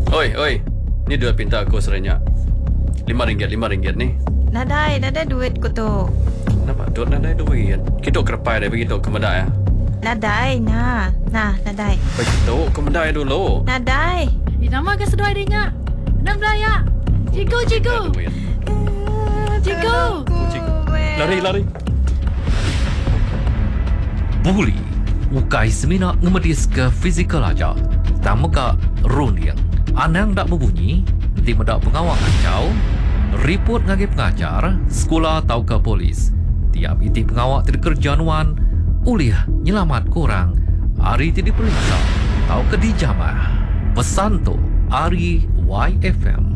Oi. Ni duit pinta aku serenyak. RM5 ni. Nadai duit ko tu. Nampak duit nadai duit. Kita kerepai dah begitu ke medai. Nadai, nah, nadai. Begitu ke medai dulu. Nadai. Nama ke sedua adiknya. Enam belaya. Cikgu. Duit. Cikgu. Lari. Buli ukai semina ngemedis ke fizikal aja. Tama ka runiang. Anang dak berbunyi, nanti mendak pengawal kacau, report ngagi pengajar, sekolah atau ke polis. Tiap iti pengawal tidak kerjaan ulih nyelamat korang, hari tidak diperiksa, atau ke dijamah. Pesan tu, Ari YFM.